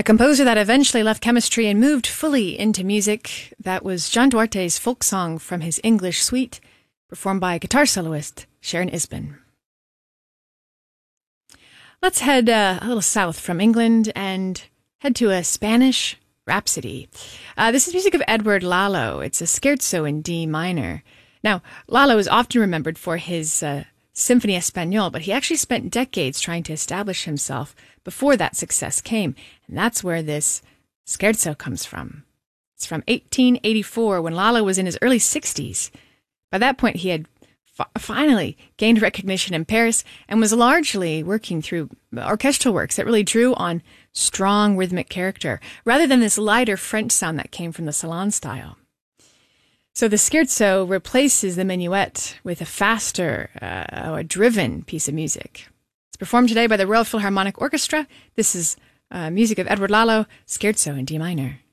A composer that eventually left chemistry and moved fully into music. That was John Duarte's folk song from his English suite, performed by guitar soloist Sharon Isbin. Let's head a little south from England and head to a Spanish rhapsody. This is music of Edward Lalo. It's a scherzo in D minor. Now, Lalo is often remembered for his Symphony Espagnole, but he actually spent decades trying to establish himself before that success came, and that's where this scherzo comes from. It's from 1884, when Lalo was in his early 60s. By that point, he had finally gained recognition in Paris and was largely working through orchestral works that really drew on strong rhythmic character, rather than this lighter French sound that came from the salon style. So the scherzo replaces the minuet with a faster, a driven piece of music. It's performed today by the Royal Philharmonic Orchestra. This is music of Edward Lalo, scherzo in D minor.